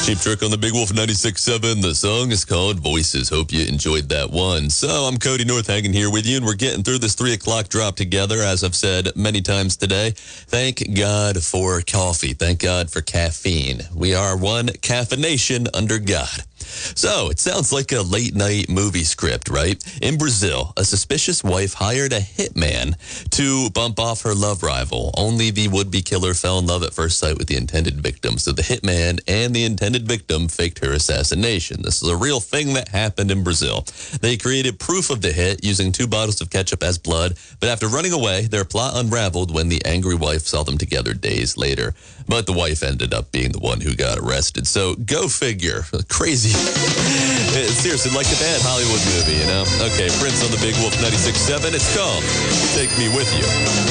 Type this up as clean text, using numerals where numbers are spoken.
Cheap Trick on the Big Wolf 96.7. The song is called Voices. Hope you enjoyed that one. So I'm Cody Northagen here with you, and we're getting through this 3 o'clock drop together, as I've said many times today. Thank God for coffee. Thank God for caffeine. We are one caffeination under God. So, it sounds like a late-night movie script, right? In Brazil, a suspicious wife hired a hitman to bump off her love rival. Only the would-be killer fell in love at first sight with the intended victim. So the hitman and the intended victim faked her assassination. This is a real thing that happened in Brazil. They created proof of the hit using 2 bottles of ketchup as blood, but after running away, their plot unraveled when the angry wife saw them together days later. But the wife ended up being the one who got arrested. So, go figure. Crazy. Seriously, like a bad Hollywood movie, you know? Okay, Prince on the Big Wolf 96.7. It's called Take Me With You.